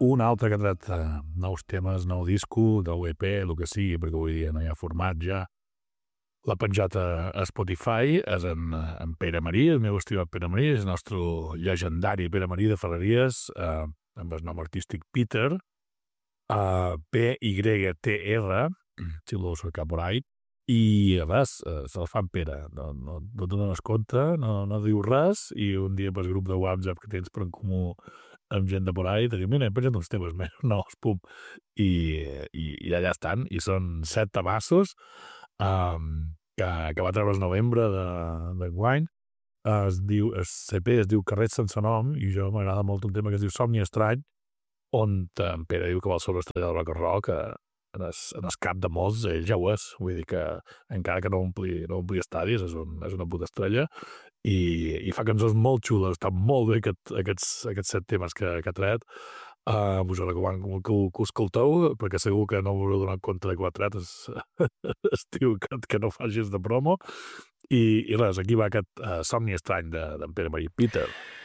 un altre que ha tret nous temes, nou disco, nou EP, el que sigui, perquè avui dia no hi ha format ja. L'ha penjat a Spotify, és en Pere Marí, el meu estimat Pere Marí, és el nostre llegendari Pere Marí de Ferreries, amb el nom artístic Peter, P-Y-T-R, si l'ho cercar por ahí, i res, se'l fa en Pere, no te dones compte, no diu res, i un dia pel grup de WhatsApp que tens per en comú amb gent de por ahí, te diu, mira, he penjat uns temes meus nous, pum, i allà estan, i són 7 tabassos, que va treure el novembre d'enguany. El CP es diu Carrers sense nom, i jo m'agrada molt un tema que es diu Somni estrany, on en Pere diu que vol ser l'estrella del rock and roll, que en el cap de molts ell ja ho és, vull dir que encara que no ompli estadis, és una puta estrella, i fa cançons molt xules, està molt bé aquests 7 temes que ha tret. Us ho recomano que ho escolteu, perquè segur que no us heu donat compte de que ho ha tret, es diu que no facis de promo, i res, aquí va aquest somni estrany d'en Pere Marí. Peter.